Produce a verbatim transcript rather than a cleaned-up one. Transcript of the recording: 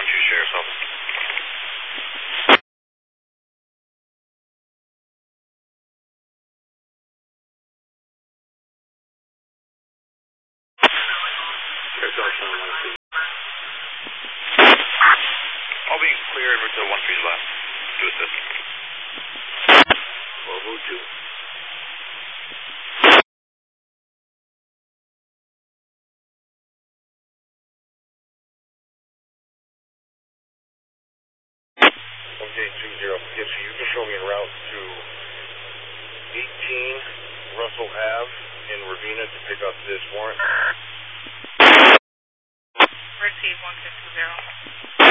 one two, Sheriff's Office. All being cleared to one three left. To assist. twelve oh two. Okay, two zero. Yes, so you can show me a route to eighteen Russell Ave in Ravina to pick up this warrant. Receive one six zero.